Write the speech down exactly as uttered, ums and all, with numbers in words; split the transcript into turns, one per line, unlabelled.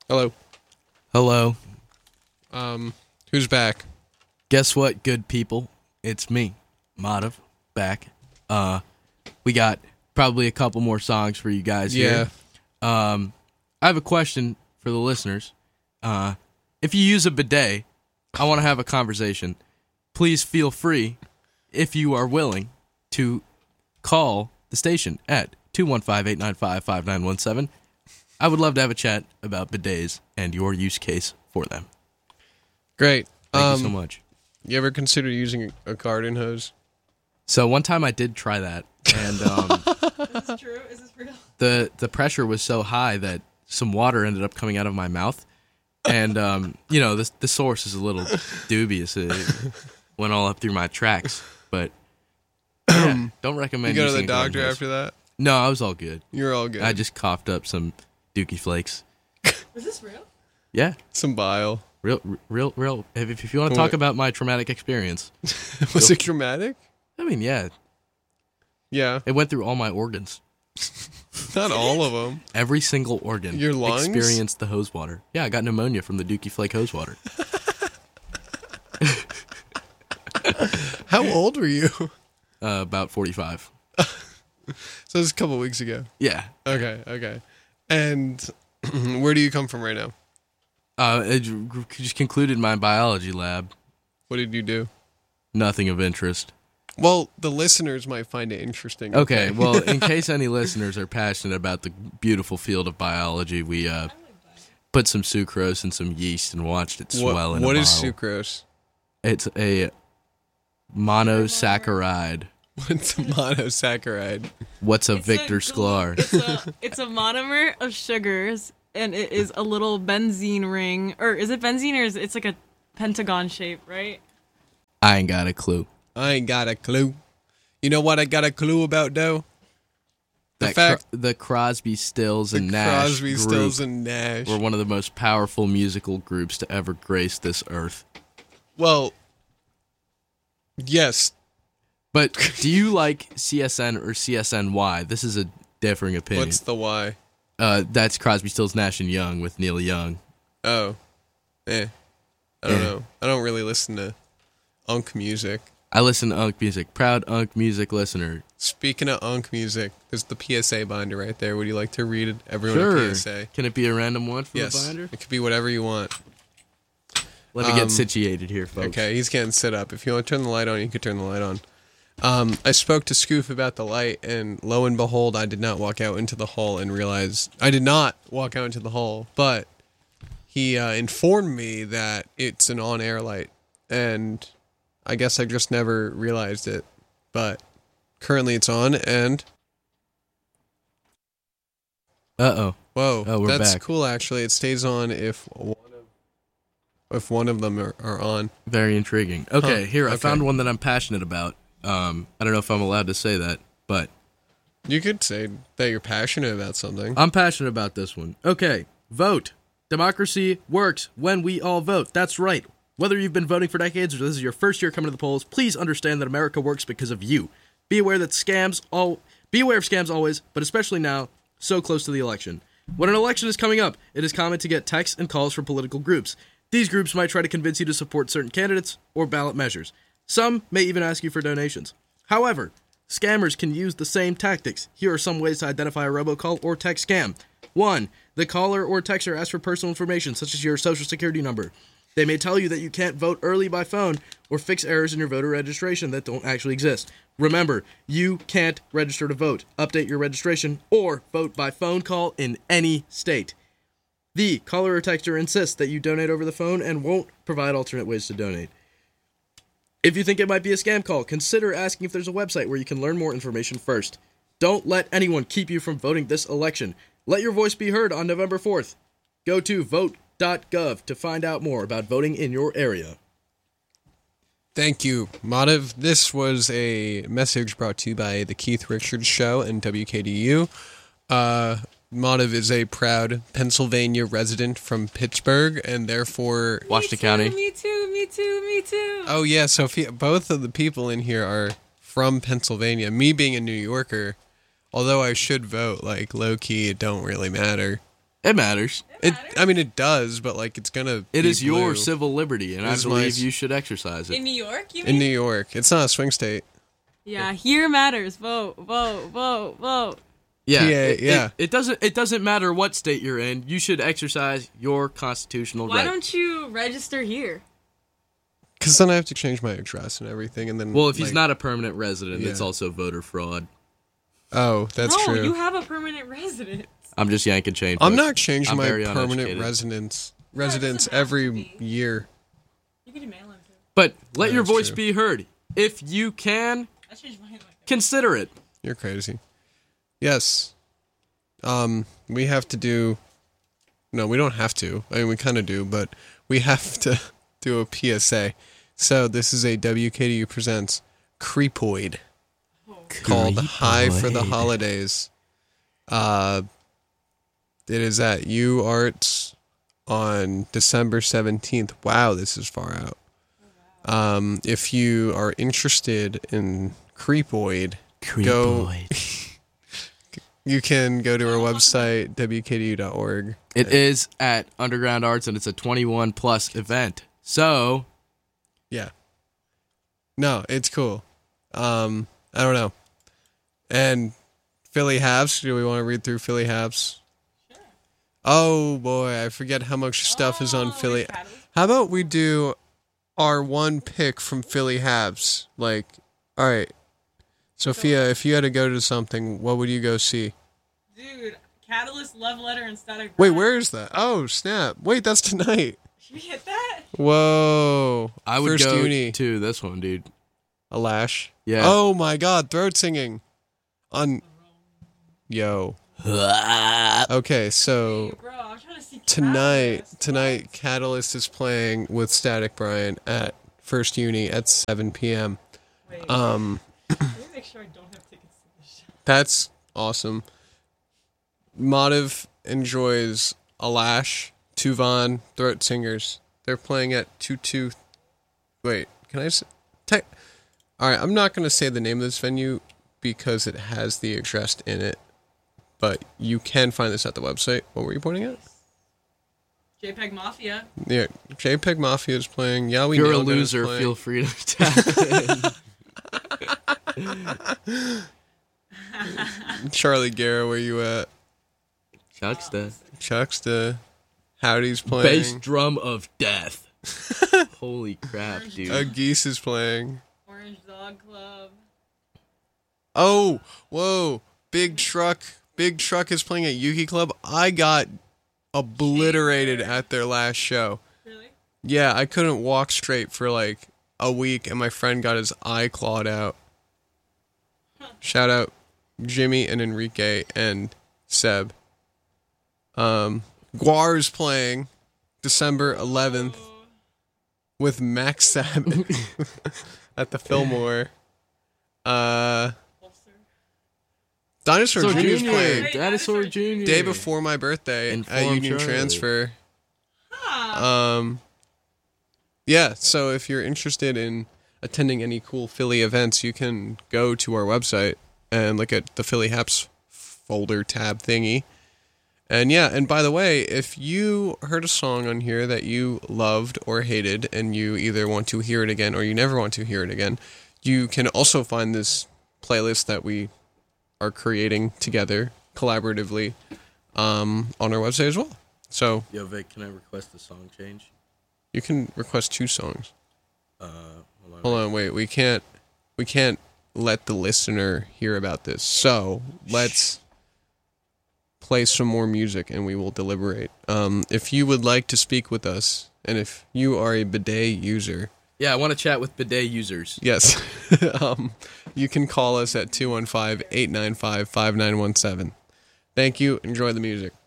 Hello.
Hello.
Um, who's back?
Guess what, good people? It's me, Madhav, back. Uh, we got probably a couple more songs for you guys
Yeah.
here. Um, I have a question for the listeners. Uh, if you use a bidet, I want to have a conversation. Please feel free, if you are willing, to call the station at two one five, eight nine five, five nine one seven. I would love to have a chat about bidets and your use case for them.
Great.
Thank
um,
you so much.
You ever consider using a garden hose?
So one time I did try that, and um,
Is this true? Is this real?
the the pressure was so high that some water ended up coming out of my mouth, and um, you know the the source is a little dubious. It went all up through my tracks, but yeah, don't
You
recommend.
go to
using
the
a garden
doctor
hose.
after that?
No, I was all good.
You're all good.
I just coughed up some Dookie Flakes.
Is this real?
Yeah,
Some bile.
real, real, real. If, if you want to talk
What?
about my traumatic experience,
Was it traumatic?
I mean, yeah,
Yeah.
it went through all my organs.
Not all of them.
Every single organ
Your lungs?
experienced the hose water. Yeah, I got pneumonia from the Dookie Flake hose water.
How old were you?
Uh, about forty-five.
So it was a couple weeks ago.
Yeah.
Okay, okay. And where do you come from right now?
Uh, it j- just concluded my biology lab.
What did you do?
Nothing of interest.
Well, the listeners might find it interesting.
Okay, well, in case any listeners are passionate about the beautiful field of biology, we uh, put some sucrose and some yeast and watched it swell
what,
in
what
a
is
bottle.
sucrose?
It's a monosaccharide.
What's a monosaccharide?
What's a
It's
Victor
a
Sklar?
It's a, it's a monomer of sugars, and it is a little benzene ring. Or is it benzene, or is it, it's like a pentagon shape, right?
I ain't got a clue.
I ain't got a clue. You know what I got a clue about, though? The
That
fact
Cro- the Crosby, Stills,
the
and Nash
Crosby,
group
Stills, and Nash.
were one of the most powerful musical groups to ever grace this earth.
Well, yes.
But do you like C S N or C S N Y? This is a differing opinion.
What's the why?
Uh, that's Crosby, Stills, Nash and Young with Neil Young.
Oh. Eh. I don't
Eh.
know. I don't really listen to Unk music.
I listen to Unk music. Proud Unk music listener.
Speaking of Unk music, there's the P S A binder right there. Would you like to read it? Everyone
Sure.
a P S A.
Can it be a random one from
Yes.
the binder?
It could be whatever you want.
Let me
Um,
get situated here, folks.
Okay, he's getting set up. If you want to turn the light on, you can turn the light on. Um, I spoke to Scoof about the light, and lo and behold, I did not walk out into the hall and realize I did not walk out into the hall, but he uh, informed me that it's an on-air light, and I guess I just never realized it. But currently, it's on, and
Uh-oh.
whoa,
Oh, we're
that's
back.
cool. Actually, it stays on if one of if one of them are, are on.
Very intriguing. Okay,
Huh,
here, I
okay.
found one that I'm passionate about. Um, I don't know if I'm allowed to say that, but
You could say that you're passionate about something.
I'm passionate about this one. Okay, vote. Democracy works when we all vote. That's right. Whether you've been voting for decades or this is your first year coming to the polls, please understand that America works because of you. Be aware that scams all be aware of scams always, but especially now, so close to the election. When an election is coming up, it is common to get texts and calls from political groups. These groups might try to convince you to support certain candidates or ballot measures. Some may even ask you for donations. However, scammers can use the same tactics. Here are some ways to identify a robocall or text scam. One, the caller or texter asks for personal information, such as your social security number. They may tell you that you can't vote early by phone or fix errors in your voter registration that don't actually exist. Remember, you can't register to vote, update your registration, or vote by phone call in any state. The caller or texter insists that you donate over the phone and won't provide alternate ways to donate. If you think it might be a scam call, consider asking if there's a website where you can learn more information first. Don't let anyone keep you from voting this election. Let your voice be heard on November fourth. Go to vote dot gov to find out more about voting in your area.
Thank you, Madhav. This was a message brought to you by the Keith Richards Show and W K D U. Uh, Madhav is a proud Pennsylvania resident from Pittsburgh, and therefore...
Washington
me too,
County.
Me too, me too, me too.
Oh, yeah, Sophia, both of the people in here are from Pennsylvania. Me being a New Yorker, although I should vote, like, low-key, it don't really matter.
It matters.
It. I mean, it does, but like it's gonna.
It
be
is your
blue.
civil liberty, and
It
I
is
believe
my-
you should exercise it.
In New York, you mean?
in New York. It's not a swing state.
Yeah, here matters. Vote, vote, vote, vote.
Yeah,
P A,
it,
yeah.
It, it doesn't. It doesn't matter what state you're in. You should exercise your constitutional
Why
right.
don't you register here?
Because then I have to change my address and everything, and then.
Well, if he's
like-
not a permanent resident, it's
Yeah.
also voter fraud.
Oh, that's
no,
true.
you have a permanent residence.
I'm just yanking chain.
I'm
folks.
not changing
I'm
my
very
permanent
uneducated.
residence
it
residence
doesn't have
every
to be.
year.
You can do mail in too.
But let
Yeah,
your
that's
voice
true.
be heard. If you can,
I changed mine like that.
consider it.
You're crazy. Yes. Um, we have to do. No, we don't have to. I mean, we kind of do, but we have to do a P S A. So this is a W K D U presents Creepoid called High for the Holidays. Uh, it is at U Arts on December seventeenth. Wow, this is far out. Um, if you are interested in Creepoid, go. You can go to our website, W K D U dot org.
It is at Underground Arts, and it's a twenty-one plus event. So,
Yeah. No, it's cool. Um, I don't know. And Philly Habs, do we want to read through Philly Habs? Sure. Oh boy, I forget how much stuff is on
Oh,
Philly.
it's Catalyst.
How about we do our one pick from Philly Habs? Like, all right. Sophia, if you had to go to something, what would you go see?
Dude, Catalyst, Love Letter, and Static.
Wait,
Drive.
where is that? Oh, snap. Wait, that's tonight.
Should we hit that?
Whoa.
I would
First
go
uni.
to this one, dude.
A lash.
Yeah.
Oh my god, throat singing. On Yo. Okay, so
Bro, I'm trying to see
tonight
Catalyst.
tonight Catalyst is playing with Static Brian at First Uni at seven p.m.
Wait,
Um
let me make sure I don't have tickets to this show.
that's awesome. Motiv enjoys Alash, Tuvan, Throat Singers. They're playing at two two. Wait, can I s te- All right, I'm not going to say the name of this venue because it has the address in it, but you can find this at the website. What were you pointing at?
JPEG Mafia.
Yeah, JPEG Mafia is playing. Yeah, we
If you're a
Nailed It is
loser,
playing.
feel free to tap in.
Charlie Guerra, where you at?
Chucksta.
Chucksta. Howdy's
Bass
playing.
drum of death. Holy crap, dude.
Uh, Geese is playing.
Orange Dog Club.
Oh, whoa. Big Truck. Big Truck is playing at Yuki Club. I got obliterated at their last show.
Really?
Yeah, I couldn't walk straight for like a week, and my friend got his eye clawed out. Shout out Jimmy and Enrique and Seb. Um, Guar's playing December eleventh with Max Sabbath at the Fillmore. Uh,
Holster.
Dinosaur
So
Junior's
Junior,
playing
Hey,
Dinosaur
Dinosaur
Junior.
day before my birthday
Inform
at Union
Charlie.
Transfer.
Huh.
Um, yeah, so if you're interested in attending any cool Philly events, you can go to our website and look at the Philly Haps folder tab thingy. And yeah, and by the way, if you heard a song on here that you loved or hated and you either want to hear it again or you never want to hear it again, you can also find this playlist that we are creating together collaboratively um, on our website as well. So
Yo, Vic, can I request a song change?
you can request two songs.
Uh, hold on.
Hold on, wait. We can't. We can't let the listener hear about this. So let's play some more music, and we will deliberate. Um, if you would like to speak with us, and if you are a bidet user,
Yeah, I want to chat with bidet users.
yes, um, you can call us at two one five, eight nine five, five nine one seven. Thank you. Enjoy the music.